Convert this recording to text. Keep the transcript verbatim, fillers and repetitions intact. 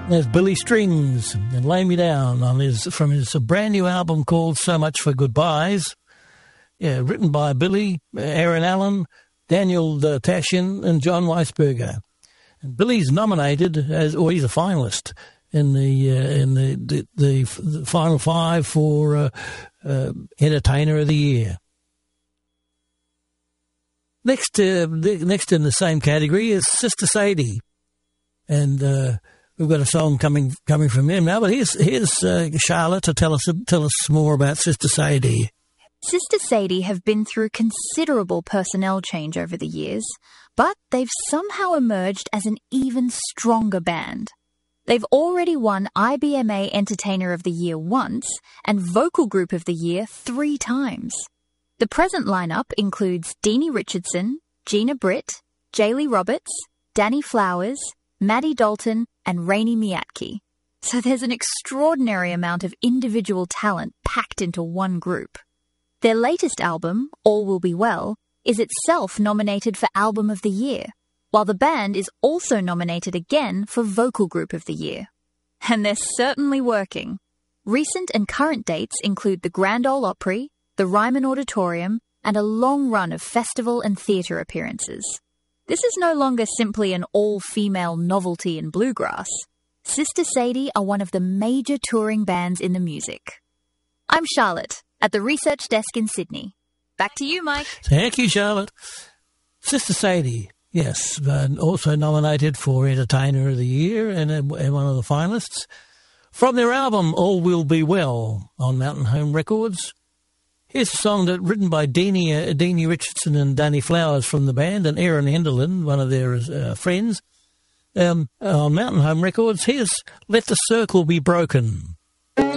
There's Billy Strings and Lay Me Down on his from his brand new album called So Much for Goodbyes. Yeah, written by Billy, Aaron Allen, Daniel uh, Tashin and John Weisberger. And Billy's nominated as, or he's a finalist in the uh, in the the, the the final five for uh, uh, Entertainer of the Year. Next, uh, next in the same category is Sister Sadie, and uh, we've got a song coming coming from him now. But here's here's uh, Charlotte to tell us tell us more about Sister Sadie. Sister Sadie have been through considerable personnel change over the years, but they've somehow emerged as an even stronger band. They've already won I B M A Entertainer of the Year once and Vocal Group of the Year three times. The present lineup includes Deanie Richardson, Gina Britt, Jaylee Roberts, Danny Flowers, Maddie Dalton, and Rainey Miatke. So there's an extraordinary amount of individual talent packed into one group. Their latest album, All Will Be Well, is itself nominated for Album of the Year, while the band is also nominated again for Vocal Group of the Year. And they're certainly working. Recent and current dates include the Grand Ole Opry, the Ryman Auditorium, and a long run of festival and theatre appearances. This is no longer simply an all-female novelty in bluegrass. Sister Sadie are one of the major touring bands in the music. I'm Charlotte, at the Research Desk in Sydney. Back to you, Mike. Thank you, Charlotte. Sister Sadie, yes, uh, also nominated for Entertainer of the Year and, uh, and one of the finalists. From their album All Will Be Well on Mountain Home Records, here's a song that written by Deanie, uh, Deanie Richardson and Danny Flowers from the band, and Aaron Enderlin, one of their uh, friends, um, on Mountain Home Records. Here's Let the Circle Be Broken.